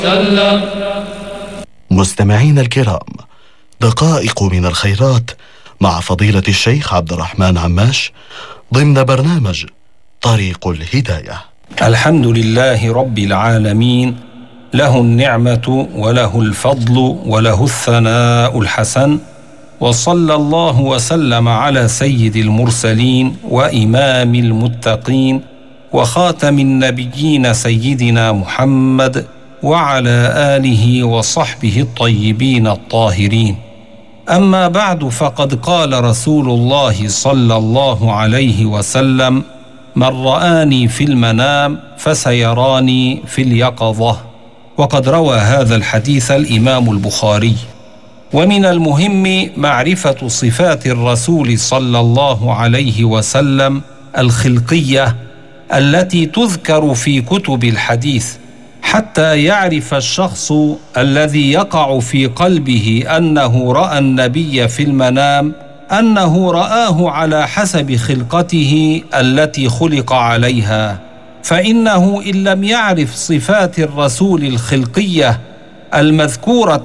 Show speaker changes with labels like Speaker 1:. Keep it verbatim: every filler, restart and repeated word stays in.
Speaker 1: وسلم.
Speaker 2: مستمعين الكرام، دقائق من الخيرات مع فضيلة الشيخ عبد الرحمن عماش ضمن برنامج طريق الهداية.
Speaker 3: الحمد لله رب العالمين، له النعمة وله الفضل وله الثناء الحسن، وصلى الله وسلم على سيد المرسلين وإمام المتقين وخاتم النبيين سيدنا محمد وعلى آله وصحبه الطيبين الطاهرين. أما بعد، فقد قال رسول الله صلى الله عليه وسلم: من رآني في المنام فسيراني في اليقظة. وقد روى هذا الحديث الإمام البخاري. ومن المهم معرفة صفات الرسول صلى الله عليه وسلم الخلقية التي تذكر في كتب الحديث، حتى يعرف الشخص الذي يقع في قلبه أنه رأى النبي في المنام أنه رآه على حسب خلقته التي خلق عليها، فإنه إن لم يعرف صفات الرسول الخلقية المذكورة